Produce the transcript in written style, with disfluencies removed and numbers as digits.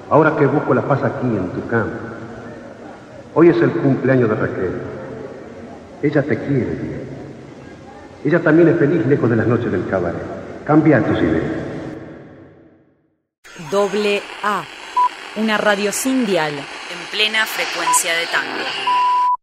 ahora que busco la paz aquí en tu campo. Hoy es el cumpleaños de Raquel. Ella te quiere bien. Ella también es feliz lejos de las noches del cabaret. Cambia tus ideas. AA, una radio sin dial, en plena frecuencia de tango.